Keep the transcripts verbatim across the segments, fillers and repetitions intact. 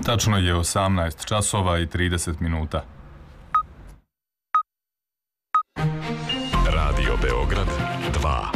Tačno je osamnaest časova i trideset minuta. Radio Beograd dva.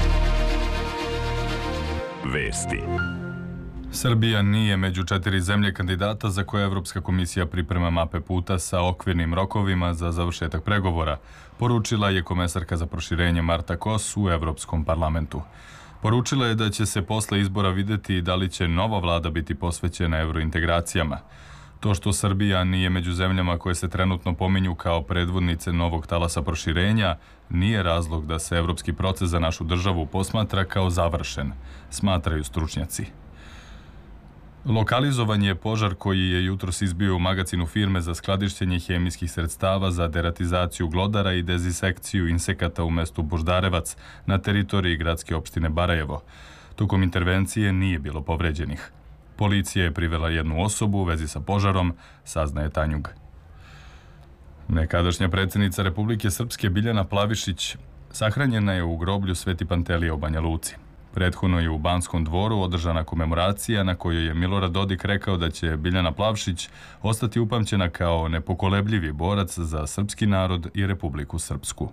Vesti. Srbija nije među četiri zemlje kandidata za koje Evropska komisija priprema mape puta sa okvirnim rokovima za završetak pregovora, poručila je komesarka za proširenje Marta Kos u Evropskom parlamentu. Poručila je da će se posle izbora videti da li će nova vlada biti posvećena evrointegracijama. To što Srbija nije među zemljama koje se trenutno pominju kao predvodnice novog talasa proširenja nije razlog da se evropski proces za našu državu posmatra kao završen, smatraju stručnjaci. Lokalizovan je požar koji je jutros izbio u magacinu firme za skladištenje hemijskih sredstava za deratizaciju glodara i dezisekciju insekata u mestu Boždarevac na teritoriji gradske opštine Barajevo. Tokom intervencije nije bilo povređenih. Policija je privela jednu osobu u vezi sa požarom, saznaje Tanjug. Nekadašnja predsjednica Republike Srpske Biljana Plavišić sahranjena je u groblju Sveti Pantelija u Banja Luci. Prethodno je u Banskom dvoru održana komemoracija na kojoj je Milorad Dodik rekao da će Biljana Plavšić ostati upamćena kao nepokolebljivi borac za srpski narod i Republiku Srpsku.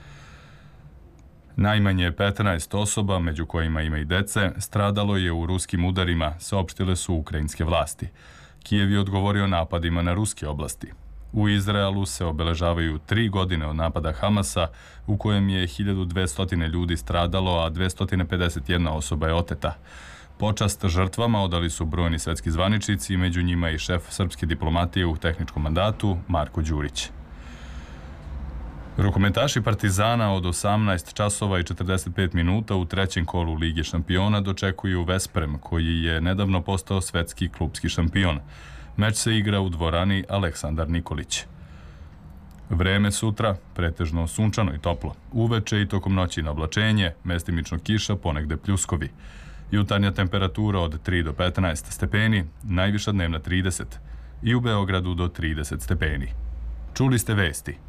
Najmanje petnaest osoba, među kojima ima i dece, stradalo je u ruskim udarima, saopštile su ukrajinske vlasti. Kijev je odgovorio napadima na ruske oblasti. U Izraelu se obeležavaju tri godine od napada Hamasa, u kojem je hiljadu dvesta ljudi stradalo, a dvesta pedeset jedna osoba je oteta. Počast žrtvama odali su brojni svetski zvaničnici, među njima i šef srpske diplomatije u tehničkom mandatu Marko Đurić. Rukometaši Partizana od osamnaest časova i četrdeset pet minuta u trećem kolu Lige šampiona dočekuju Vesprem, koji je nedavno postao svetski klupski šampion. Meč se igra u dvorani Aleksandar Nikolić. Vreme sutra, pretežno sunčano i toplo. Uveče i tokom noći na oblačenje, mestimično kiša, ponegde pljuskovi. Jutarnja temperatura od tri do petnaest stepeni, najviša dnevna trideset. I u Beogradu do trideset stepeni. Čuli ste vesti.